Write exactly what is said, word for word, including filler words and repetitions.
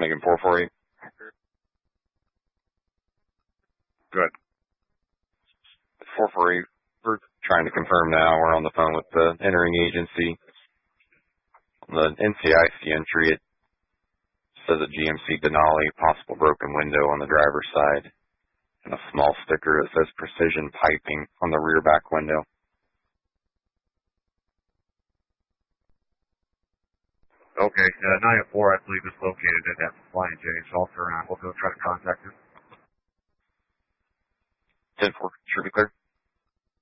Making four four eight. Good. four four eight, we're trying to confirm now. We're on the phone with the entering agency. On the N C I C entry, it says a G M C Denali, possible broken window on the driver's side, and a small sticker that says precision piping on the rear back window. Okay, uh, nine oh four, I believe, is located at that Flying J, so I'll turn around. We'll go try to contact him. ten four, should be clear.